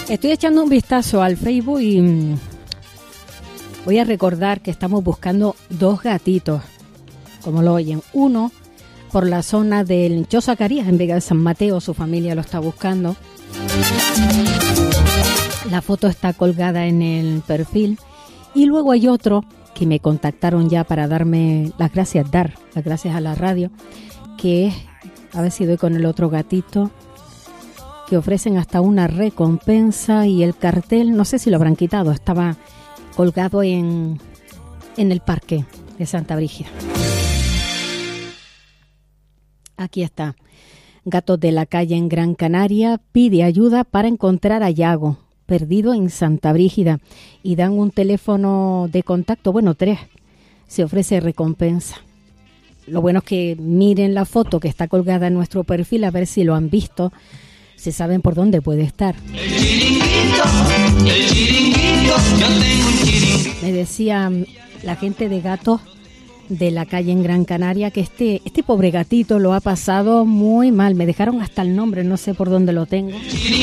Estoy echando un vistazo al Facebook y voy a recordar que estamos buscando 2 gatitos, como lo oyen. Uno por la zona del Cho Zacarías, en Vega de San Mateo, su familia lo está buscando. La foto está colgada en el perfil. Y luego hay otro que me contactaron ya para darme las gracias a la radio, que es, a ver si doy con el otro gatito, que ofrecen hasta una recompensa, y el cartel, no sé si lo habrán quitado, estaba colgado en el parque de Santa Brígida. Aquí está. Gatos de la Calle en Gran Canaria pide ayuda para encontrar a Yago, perdido en Santa Brígida, y dan un teléfono de contacto, 3, se ofrece recompensa. Lo bueno es que miren la foto que está colgada en nuestro perfil, a ver si lo han visto, si saben por dónde puede estar. El chiringuito, yo tengo un chiringuito. Me decía la gente de Gatos de la Calle en Gran Canaria que este pobre gatito lo ha pasado muy mal. Me dejaron hasta el nombre, no sé por dónde lo tengo.